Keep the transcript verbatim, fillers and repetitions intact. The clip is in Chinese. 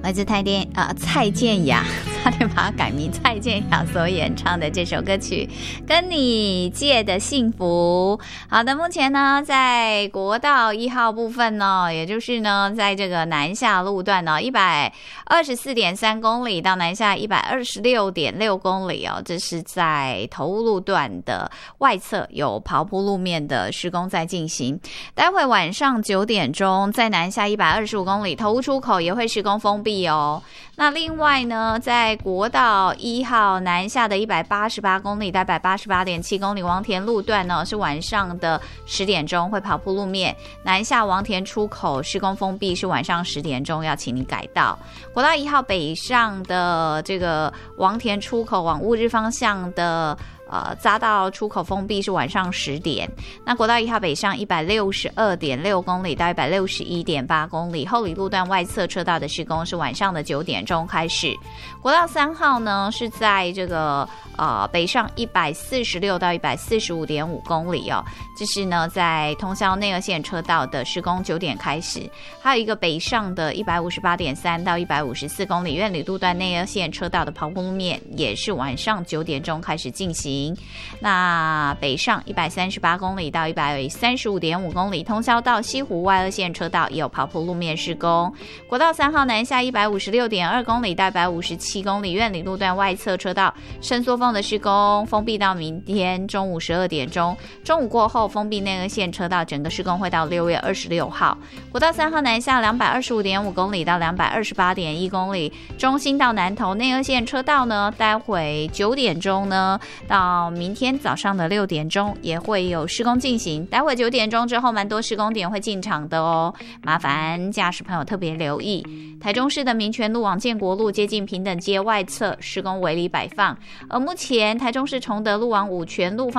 来自蔡健啊、呃、蔡健雅，差点把它改名，蔡健雅所演唱的这首歌曲《跟你借的幸福》。好的，目前呢，在国道一号部分呢，也就是呢，在这个南下路段呢，一百二十四点三公里到南下一百二十六点六公里哦，这是在头屋路段的外侧有刨铺路面的施工在进行。待会晚上九点钟，在南下一百二十五公里头屋出口也会施工封闭哦。那另外呢，在国道一号南下的一百八十八公里到一百八十八点七公里王田路段呢，是晚上的十点钟会刨铺路面，南下王田出口施工封闭是晚上十点钟，要请你改道。国道一号北上的这个王田出口往乌日方向的呃，匝道出口封闭是晚上十点。那国道一号北上一百六十二点六公里到一百六十一点八公里，后里路段外侧车道的施工是晚上的九点钟开始。国道三号呢是在这个呃北上一百四十六到一百四十五点五公里哦，这是呢在通霄内二线车道的施工九点开始。还有一个北上的一百五十八点三到一百五十四公里院里路段内二线车道的刨铺路面也是晚上九点钟开始进行。那北上一百三十八公里到一百三十五点五公里，通霄到西湖外二线车道也有刨铺路面施工。国道三号南下一百五十六点二公里到一百五十七公里，院里路段外侧车道伸缩缝的施工封闭到明天中午十二点钟，中午过后封闭内二线车道，整个施工会到六月二十六号。国道三号南下两百二十五点五公里到两百二十八点一公里，中心到南投内二线车道呢，待会九点钟呢到到明天早上的六点钟也会有施工进行，待会九点钟之后蛮多施工点会进场的哦，麻烦驾驶朋友特别留意。台中市的民权路往建国路接近平等街外侧施工围篱摆放，而目前台中市崇德路往五权路方